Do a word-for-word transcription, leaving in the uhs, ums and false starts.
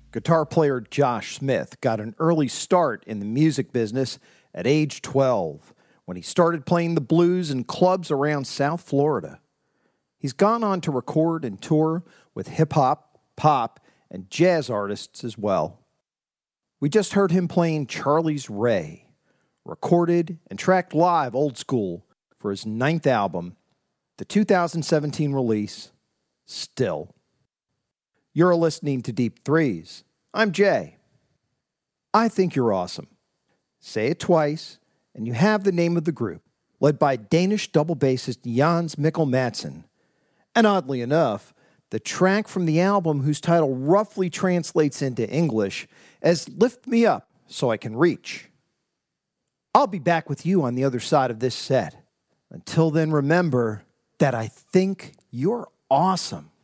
Guitar player Josh Smith got an early start in the music business at age twelve when he started playing the blues in clubs around South Florida. He's gone on to record and tour with hip-hop, pop, and jazz artists as well. We just heard him playing Charlie's Ray, recorded and tracked live old school for his ninth album, the two thousand seventeen release, Still. You're listening to Deep Threes. I'm Jay. I think you're awesome. Say it twice, and you have the name of the group, led by Danish double bassist Jans Mikkel Madsen. And oddly enough, the track from the album whose title roughly translates into English as Lift Me Up So I Can Reach. I'll be back with you on the other side of this set. Until then, remember that I think you're awesome.